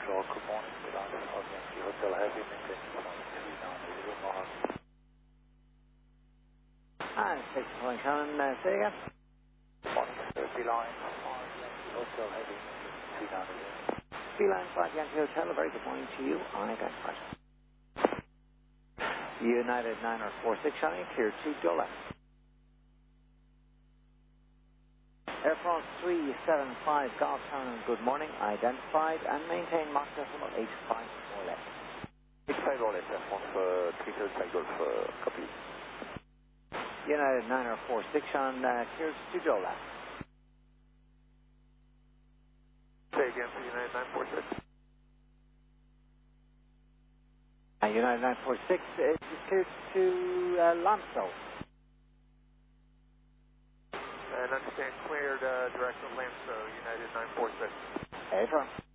Montreal, good morning. Good afternoon. Yankee Hotel Heavy, maintain 139 Mohawk. Hi, thanks for calling. Say again. Good morning, sir. Beeline, Yankee Hotel Heavy, 390. Beeline 5 Yankee Hotel, a very good morning to you. Unidentified. United 946 Charlie, clear to Dola. Air France 375 Golf Town, good morning. Identified and maintain Mach decimal 85 or less. 85 or less, Air France 335 Golf, copy. United 946 on clear to Dola. Say again for United 946. United 946 is cleared to Lamso. And understand cleared directional Lamso, United 946. Affirm.